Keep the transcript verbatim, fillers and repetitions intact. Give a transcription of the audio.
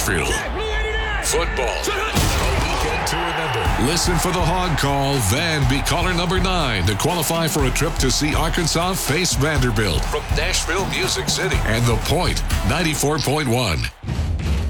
Nashville. Football. A weekend to remember. Listen for the Hog Call, then be caller number nine to qualify for a trip to see Arkansas face Vanderbilt from Nashville Music City and The Point ninety-four point one.